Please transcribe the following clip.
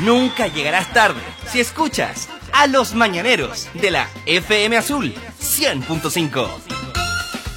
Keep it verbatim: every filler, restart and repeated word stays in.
Nunca llegarás tarde si escuchas a Los Mañaneros de la F M Azul cien punto cinco.